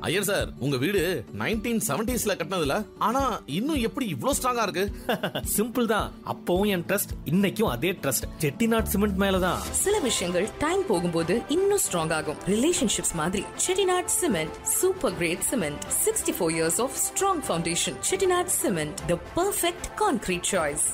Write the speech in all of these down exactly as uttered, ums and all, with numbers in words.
Iyer sir, உங்க வீடு nineteen செவன்டீஸ்ல கட்டினதுல ஆனா இன்னும் எப்படி இவ்ளோ ஸ்ட்ராங்கா இருக்கு? சிம்பிள் தான். அப்பவும் என் ட்ரஸ்ட், இன்னைக்கும் அதே ட்ரஸ்ட். செட்டிநாட் சிமெண்ட் மேலதான். சில விஷயங்கள் டைம் போகும்போது இன்னும் ஸ்ட்ராங் ஆகும். ரிலேஷன்ஷிப்ஸ் மாதிரி Chettinad cement super great cement. Sixty four years of strong foundation. Chettinad cement, the perfect concrete choice.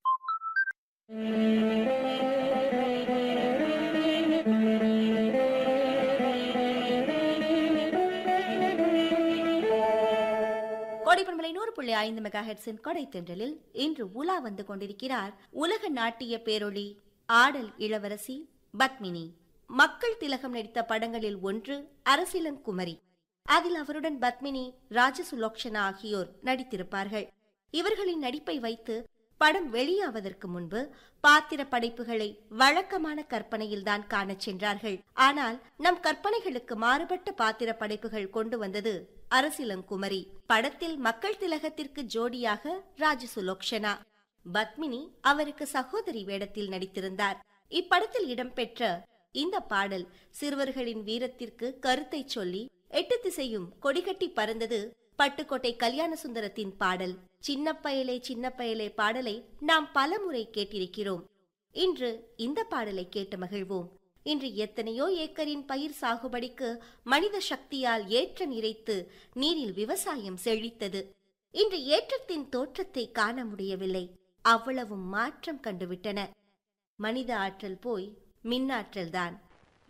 கோடைப்பண்பலை நூறு புள்ளி ஐந்து மெகா ஹெர்ட்ஸின் கொடை தென்றலில் இன்று உலா வந்து கொண்டிருக்கிறார் உலக நாட்டிய பேரொளி ஆடல் இளவரசி பத்மினி. மக்கள் திலகம் நடித்த படங்களில் ஒன்று அரசிலங்குமரி. அதில் அவருடன் பத்மினி, ராஜசுலோக்ஷனா ஆகியோர் நடித்திருப்பார்கள். இவர்களின் நடிப்பை வைத்து படம் வெளியாவதற்கு முன்பு பாத்திர படைப்புகளை வழக்கமான கற்பனையில்தான் காணச் சென்றார்கள். ஆனால் நம் கற்பனைகளுக்கு மாறுபட்ட பாத்திர படைப்புகள் கொண்டு வந்தது அரசிலங்குமரி. படத்தில் மக்கள் திலகத்திற்கு ஜோடியாக ராஜசுலோக்ஷனா, பத்மினி அவருக்கு சகோதரி வேடத்தில் நடித்திருந்தார். இப்படத்தில் இடம்பெற்ற இந்த பாடல் சிறுவர்களின் வீரத்திற்கு கருத்தை சொல்லி எட்டு திசையும் கொடிகட்டி பறந்தது. பட்டுக்கோட்டை கல்யாண சுந்தரத்தின் பாடல். சின்ன பயலே சின்ன பயலே பாடலை நாம் பலமுறை கேட்டிருக்கிறோம். இன்று இந்த பாடலை கேட்டு மகிழ்வோம். இன்று எத்தனையோ ஏக்கரின் பயிர் சாகுபடிக்கு மனித சக்தியால் ஏற்றம் இறைத்து நீரில் விவசாயம் செழித்தது. இன்று ஏற்றத்தின் தோற்றத்தை காண முடியவில்லை. அவ்வளவும் மாற்றம் கண்டுவிட்டன. மனித ஆற்றல் போய் மின்னாற்றல் தான்.